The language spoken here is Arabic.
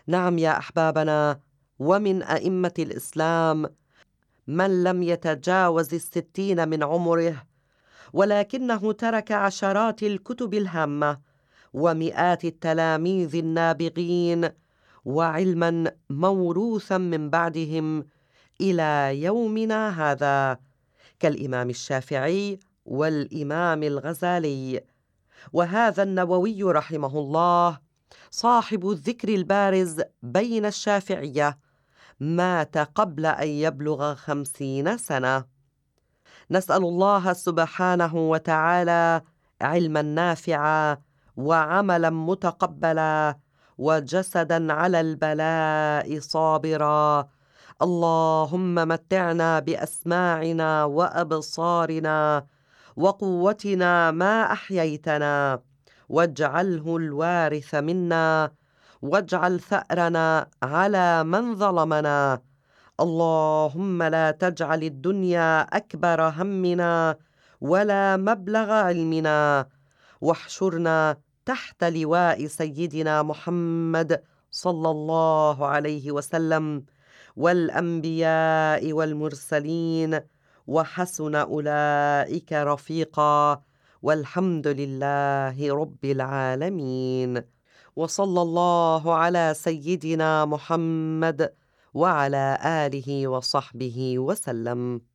نعم يا أحبابنا، ومن أئمة الإسلام من لم يتجاوز 60 من عمره، ولكنه ترك عشرات الكتب الهامة ومئات التلاميذ النابغين وعلما موروثا من بعدهم إلى يومنا هذا، كالإمام الشافعي والإمام الغزالي. وهذا النووي رحمه الله صاحب الذكر البارز بين الشافعية مات قبل أن يبلغ 50 سنة. نسأل الله سبحانه وتعالى علما نافعا وعملا متقبلا وجسدا على البلاء صابرا. اللهم متعنا بأسماعنا وأبصارنا وقوتنا ما أحييتنا، واجعله الوارث منا، واجعل ثأرنا على من ظلمنا. اللهم لا تجعل الدنيا أكبر همنا ولا مبلغ علمنا، واحشرنا تحت لواء سيدنا محمد صلى الله عليه وسلم والأنبياء والمرسلين، وحسن أولئك رفيقا، والحمد لله رب العالمين. وصلى الله على سيدنا محمد وعلى آله وصحبه وسلم.